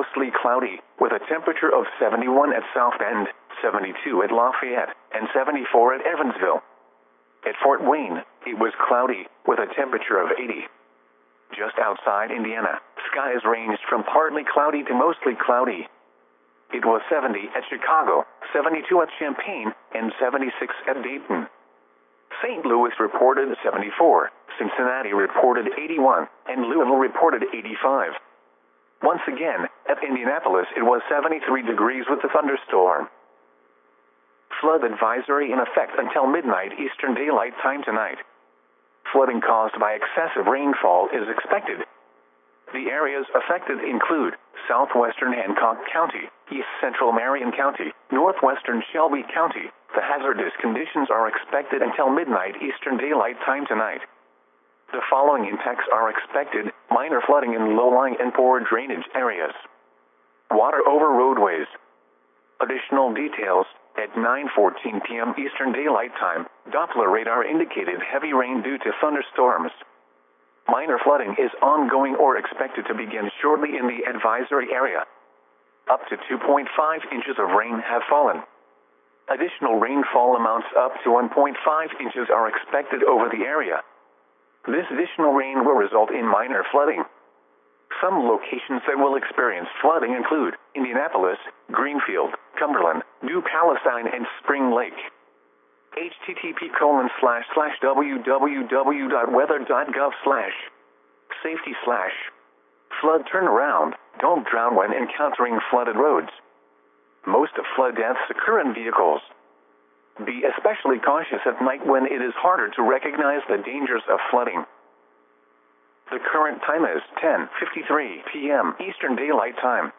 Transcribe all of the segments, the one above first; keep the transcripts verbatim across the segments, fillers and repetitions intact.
mostly cloudy, with a temperature of seventy-one at South Bend, seventy-two at Lafayette, and seventy-four at Evansville. At Fort Wayne, it was cloudy, with a temperature of eighty. Just outside Indiana, skies ranged from partly cloudy to mostly cloudy. It was seventy at Chicago, seventy-two at Champaign, and seventy-six at Dayton. Saint Louis reported seventy-four, Cincinnati reported eighty-one, and Louisville reported eighty-five. Once again, at Indianapolis it was seventy-three degrees with a thunderstorm. Flood advisory in effect until midnight Eastern Daylight Time tonight. Flooding caused by excessive rainfall is expected. The areas affected include southwestern Hancock County, east central Marion County, northwestern Shelby County. The hazardous conditions are expected until midnight Eastern Daylight Time tonight. The following impacts are expected: minor flooding in low-lying and poor drainage areas. Water over roadways. Additional details: at nine fourteen p m Eastern Daylight Time, Doppler radar indicated heavy rain due to thunderstorms. Minor flooding is ongoing or expected to begin shortly in the advisory area. Up to two point five inches of rain have fallen. Additional rainfall amounts up to one point five inches are expected over the area. This additional rain will result in minor flooding. Some locations that will experience flooding include Indianapolis, Greenfield, Cumberland, New Palestine, and Spring Lake. http colon slash slash www.weather.gov slash safety slash flood turnaround. Don't drown when encountering flooded roads. Most flood deaths occur in vehicles. Be especially cautious at night when it is harder to recognize the dangers of flooding. The current time is ten fifty-three p m Eastern Daylight Time.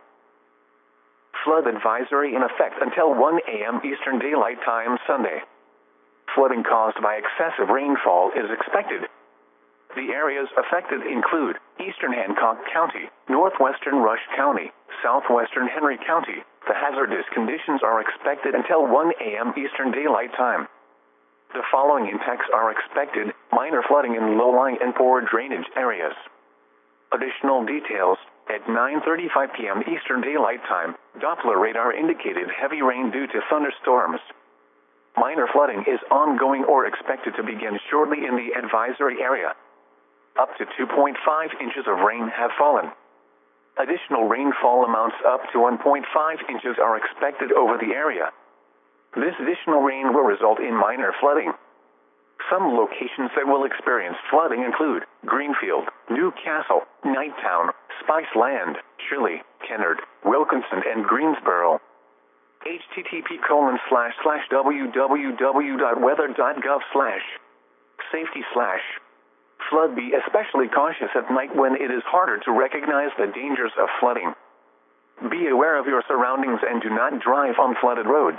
Flood advisory in effect until one a m Eastern Daylight Time Sunday. Flooding caused by excessive rainfall is expected. The areas affected include eastern Hancock County, northwestern Rush County, southwestern Henry County. The hazardous conditions are expected until one a m Eastern Daylight Time. The following impacts are expected: minor flooding in low-lying and poor drainage areas. Additional details: at nine thirty-five p m Eastern Daylight Time, Doppler radar indicated heavy rain due to thunderstorms. Minor flooding is ongoing or expected to begin shortly in the advisory area. Up to two point five inches of rain have fallen. Additional rainfall amounts up to one point five inches are expected over the area. This additional rain will result in minor flooding. Some locations that will experience flooding include Greenfield, New Castle, Knighttown, Spice Land, Shirley, Kennard, Wilkinson, and Greensboro. http colon slash slash www.weather.gov slash safety slash flood. Be especially cautious at night when it is harder to recognize the dangers of flooding. Be aware of your surroundings and do not drive on flooded roads.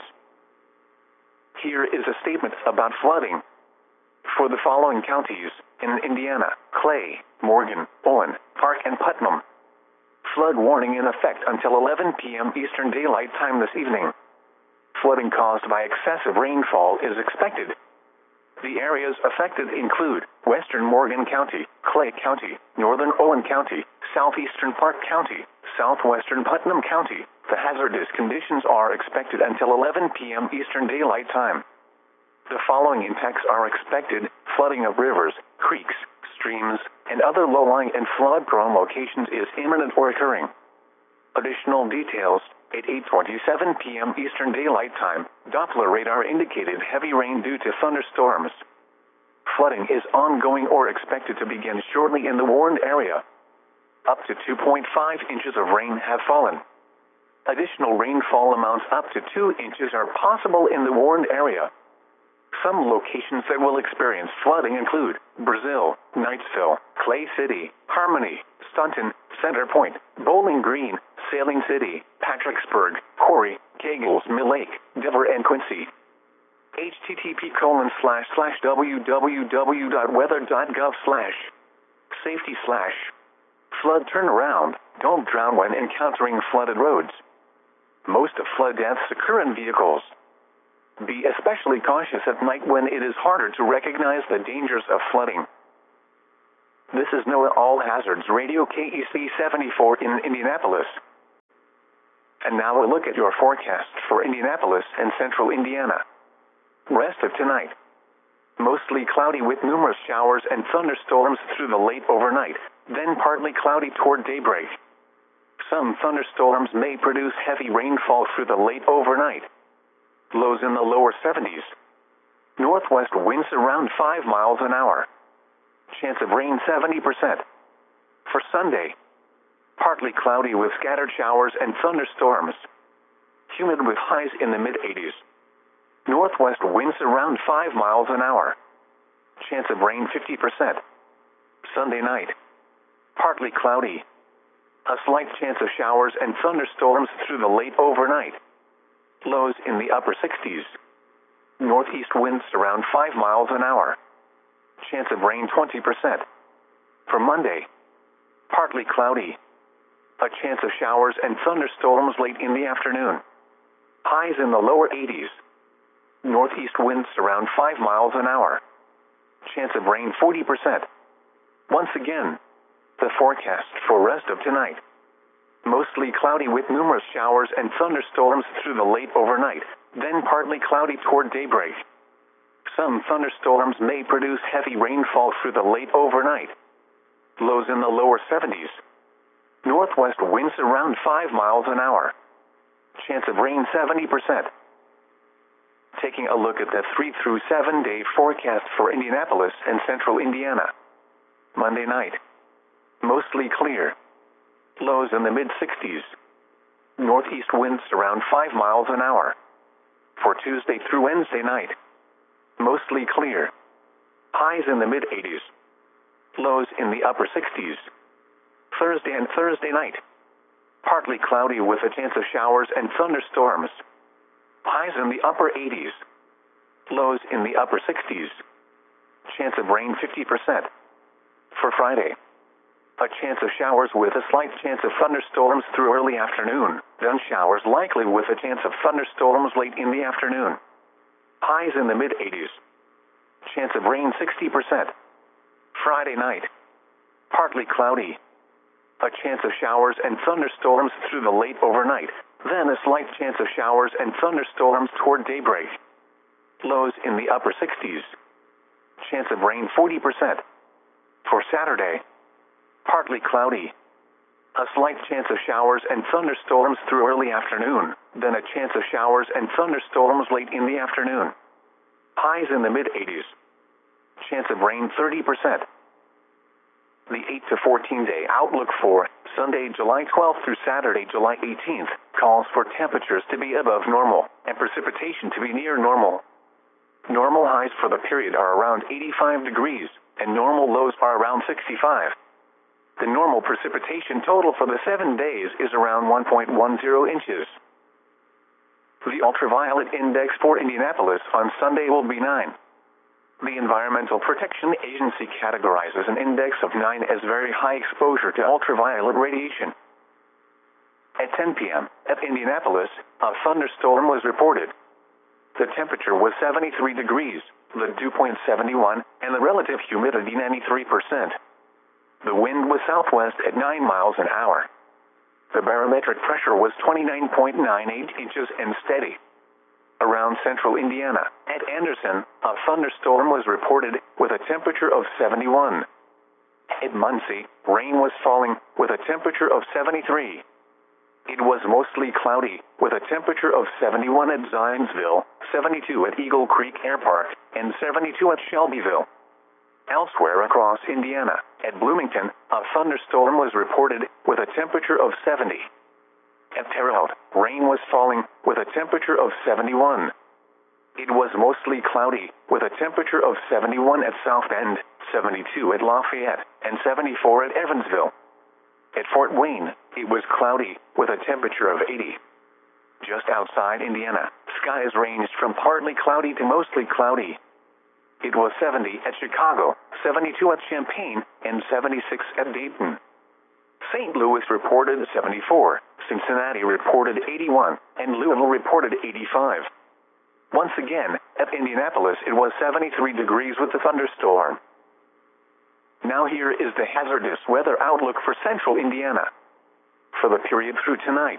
Here is a statement about flooding. For the following counties in Indiana: Clay, Morgan, Owen, Park, and Putnam. Flood warning in effect until eleven p m Eastern Daylight Time this evening. Flooding caused by excessive rainfall is expected. The areas affected include western Morgan County, Clay County, northern Owen County, southeastern Park County, southwestern Putnam County. The hazardous conditions are expected until eleven p m Eastern Daylight Time. The following impacts are expected: flooding of rivers, creeks, streams, and other low-lying and flood-prone locations is imminent or occurring. Additional details: at eight twenty-seven p m Eastern Daylight Time, Doppler radar indicated heavy rain due to thunderstorms. Flooding is ongoing or expected to begin shortly in the warned area. Up to two point five inches of rain have fallen. Additional rainfall amounts up to two inches are possible in the warned area. Some locations that will experience flooding include Brazil, Knightsville, Clay City, Harmony, Staunton, Center Point, Bowling Green, Sailing City, Patricksburg, Corry, Kegels, Mill Lake, Devere, and Quincy. http colon slash slash www.weather.gov slash safety slash flood turnaround. Don't drown when encountering flooded roads. Most flood deaths occur in vehicles. Be especially cautious at night when it is harder to recognize the dangers of flooding. This is NOAA All Hazards Radio K E C seventy-four in Indianapolis. And now a look at your forecast for Indianapolis and central Indiana. Rest of tonight. Mostly cloudy with numerous showers and thunderstorms through the late overnight, then partly cloudy toward daybreak. Some thunderstorms may produce heavy rainfall through the late overnight. Lows in the lower seventies. Northwest winds around five miles an hour. Chance of rain seventy percent. For Sunday, partly cloudy with scattered showers and thunderstorms. Humid with highs in the mid-eighties. Northwest winds around five miles an hour. Chance of rain fifty percent. Sunday night, partly cloudy. A slight chance of showers and thunderstorms through the late overnight. Lows in the upper sixties. Northeast winds around five miles an hour. Chance of rain twenty percent. For Monday, partly cloudy. A chance of showers and thunderstorms late in the afternoon. Highs in the lower eighties. Northeast winds around five miles an hour. Chance of rain forty percent. Once again, the forecast for rest of tonight. Mostly cloudy with numerous showers and thunderstorms through the late overnight, then partly cloudy toward daybreak. Some thunderstorms may produce heavy rainfall through the late overnight. Lows in the lower seventies. Northwest winds around five miles an hour. Chance of rain seventy percent. Taking a look at the three through seven day forecast for Indianapolis and central Indiana. Monday night. Mostly clear. Lows in the mid-sixties. Northeast winds around five miles an hour. For Tuesday through Wednesday night. Mostly clear. Highs in the mid-eighties. Lows in the upper sixties. Thursday and Thursday night. Partly cloudy with a chance of showers and thunderstorms. Highs in the upper eighties. Lows in the upper sixties. Chance of rain fifty percent. For Friday, a chance of showers with a slight chance of thunderstorms through early afternoon, then showers likely with a chance of thunderstorms late in the afternoon. Highs in the mid-eighties. Chance of rain sixty percent. Friday night, partly cloudy. A chance of showers and thunderstorms through the late overnight, then a slight chance of showers and thunderstorms toward daybreak. Lows in the upper sixties. Chance of rain forty percent. For Saturday, partly cloudy. A slight chance of showers and thunderstorms through early afternoon, then a chance of showers and thunderstorms late in the afternoon. Highs in the mid-eighties. Chance of rain thirty percent. The eight to fourteen day outlook for Sunday, July twelfth through Saturday, July eighteenth, calls for temperatures to be above normal and precipitation to be near normal. Normal highs for the period are around eighty-five degrees, and normal lows are around sixty-five. The normal precipitation total for the seven days is around one point one zero inches. The ultraviolet index for Indianapolis on Sunday will be nine. The Environmental Protection Agency categorizes an index of nine as very high exposure to ultraviolet radiation. At ten p m at Indianapolis, a thunderstorm was reported. The temperature was seventy-three degrees, the dew point seventy-one, and the relative humidity ninety-three percent. The wind was southwest at nine miles an hour. The barometric pressure was twenty-nine point nine eight inches and steady. Around central Indiana, at Anderson, a thunderstorm was reported with a temperature of seventy-one. At Muncie, rain was falling with a temperature of seventy-three. It was mostly cloudy with a temperature of seventy-one at Zionsville, seventy-two at Eagle Creek Air Park, and seventy-two at Shelbyville. Elsewhere across Indiana, at Bloomington, a thunderstorm was reported with a temperature of seventy. At Terre Haute, rain was falling with a temperature of seventy-one. It was mostly cloudy with a temperature of seventy-one at South Bend, seventy-two at Lafayette, and seventy-four at Evansville. At Fort Wayne, it was cloudy with a temperature of eighty. Just outside Indiana, skies ranged from partly cloudy to mostly cloudy. It was seventy at Chicago, seventy-two at Champaign, and seventy-six at Dayton. Saint Louis reported seventy-four, Cincinnati reported eighty-one, and Louisville reported eighty-five. Once again, at Indianapolis it was seventy-three degrees with a thunderstorm. Now here is the hazardous weather outlook for central Indiana. For the period through tonight,